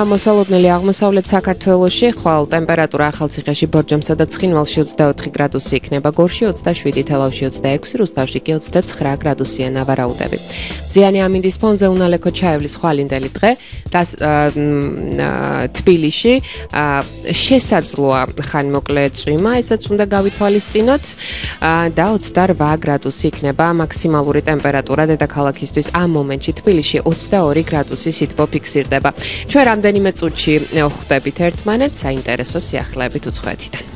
მოსალოდნელი აღმოსავლეთ საქართველოში ხვალ ტემპერატურა ახალციხეში, ბორჯომსა და ცხინვალში 24 გრადუსი იქნება, გორში 27, თელავში 26, რუსთავში კი 29 გრადუსია ნავარაუდები. მზიანი ამინდის ფონზე უნალექო ჩაევლის ხვალინდელი დღე და თბილისში შესაძლოა ხანმოკლე წვიმა, ესაც უნდა გავითვალისწინოთ და 28 გრადუსი იქნება მაქსიმალური ტემპერატურა დედაქალაქისთვის ამ მომენტში თბილისში 22 გრადუსი სითბო ფიქსირდება. ჩვენ რამდენიმე წუთში ხვდებით ერთმანეთს საინტერესო სიახლეებით უცხოეთიდან.